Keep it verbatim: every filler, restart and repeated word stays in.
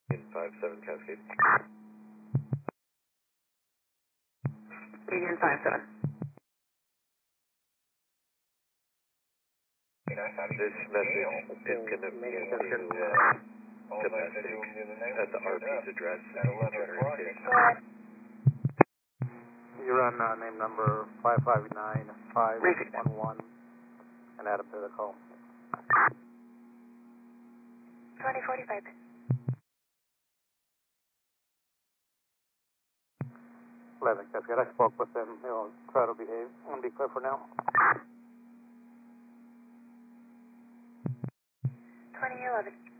In five seven Cascade. Union five seven. This message is going to be into uh, domestic at the R P's address and generated. You're on uh, name number five five nine five one one and add up to the call. twenty forty-five. eleven Cascade, I spoke with him. He'll try to behave. I'm going to be clear for now. twenty eleven.